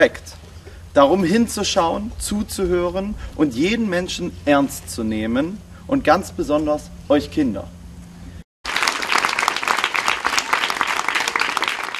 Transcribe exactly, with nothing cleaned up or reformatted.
Respekt. Darum hinzuschauen, zuzuhören und jeden Menschen ernst zu nehmen und ganz besonders euch Kinder.